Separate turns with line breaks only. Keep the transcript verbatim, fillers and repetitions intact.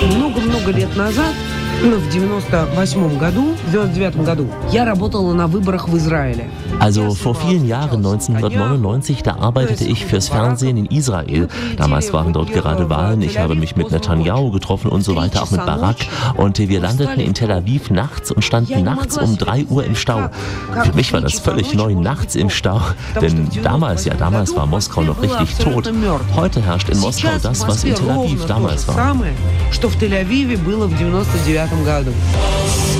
Много-много лет назад, в девяносто восьмом году, в девяносто девятом году, я работала на выборах в Израиле.
Also vor vielen Jahren, neunzehnhundertneunundneunzig, da arbeitete ich fürs Fernsehen in Israel. Damals waren dort gerade Wahlen, ich habe mich mit Netanyahu getroffen und so weiter, auch mit Barak. Und wir landeten in Tel Aviv nachts und standen nachts um drei Uhr im Stau. Für mich war das völlig neu, nachts im Stau. Denn damals, ja damals war Moskau noch richtig tot. Heute herrscht in Moskau das, was in Tel Aviv damals war.
Что в Тель-Авиве было в девяносто девятом году.